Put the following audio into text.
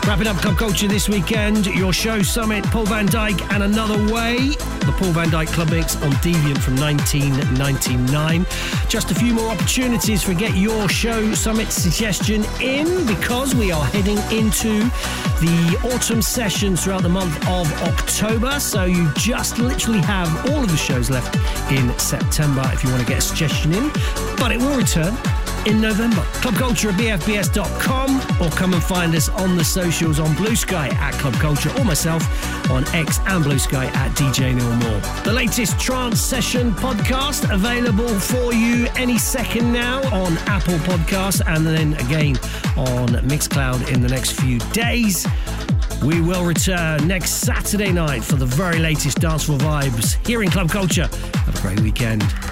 Wrapping up Club Culture this weekend, your show Summit, Paul van Dyk and Another Way. The Paul van Dyk Club Mix on Deviant from 1999. Just a few more opportunities for get your show Summit suggestion in, because we are heading into the autumn sessions throughout the month of October. So you just literally have all of the shows left in September if you want to get a suggestion in. But it will return in November. Club Culture at bfbs.com, or come and find us on the socials on Blue Sky at Club Culture, or myself on X and Blue Sky at DJ Neil Moore. The latest Trance Session podcast available for you any second now on Apple Podcasts, and then again on Mixcloud in the next few days. We will return next Saturday night for the very latest danceful vibes here in Club Culture. Have a great weekend.